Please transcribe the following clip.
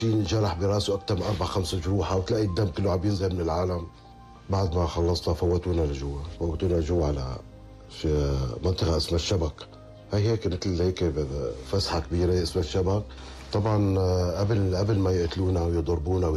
جرح براسه اكثر من 4 5 جروح، وتلاقي الدم كله عم ينزل من العالم. بعد ما خلصنا فوتونا لجوا على في منطقه اسمها الشبك. هي هيك مثل هيك فسحه كبيره اسمها الشبك. طبعا قبل ما يقتلونا ويضربونا